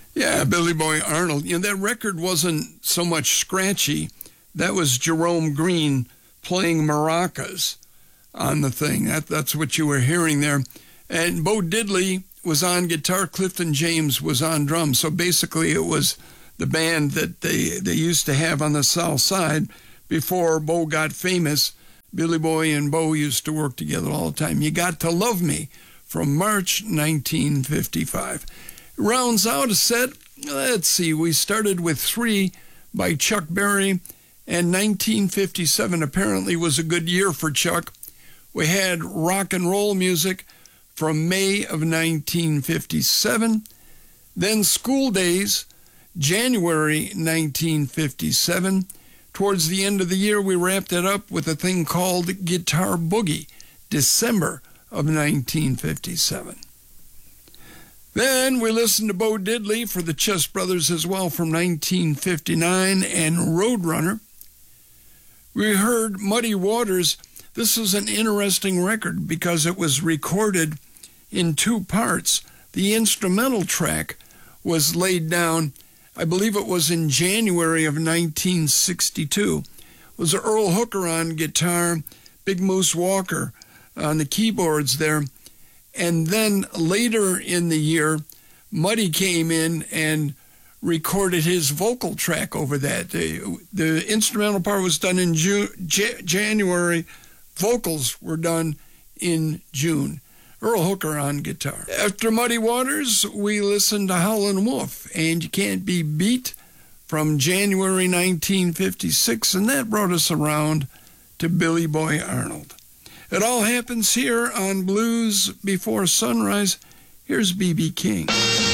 Yeah, Billy Boy Arnold. You know, that record wasn't so much scratchy. That was Jerome Green playing maracas on the thing. That's what you were hearing there. And Bo Diddley was on guitar. Clifton James was on drums. So basically it was the band that they used to have on the South Side before Bo got famous. Billy Boy and Bo used to work together all the time. You Got to Love Me from March 1955. Rounds out a set, let's see, we started with 3 by Chuck Berry, and 1957 apparently was a good year for Chuck. We had rock and roll music from May of 1957, then School Days, January 1957. Towards the end of the year, we wrapped it up with a thing called Guitar Boogie, December of 1957. Then we listened to Bo Diddley for the Chess Brothers as well from 1959 and Roadrunner. We heard Muddy Waters. This was an interesting record because it was recorded in 2 parts. The instrumental track was laid down, I believe it was in January of 1962. It was Earl Hooker on guitar, Big Moose Walker on the keyboards there. And then later in the year, Muddy came in and recorded his vocal track over that. The instrumental part was done in January. Vocals were done in June. Earl Hooker on guitar. After Muddy Waters, we listened to Howlin' Wolf and You Can't Be Beat from January 1956, and that brought us around to Billy Boy Arnold. It all happens here on Blues Before Sunrise. Here's B.B. King.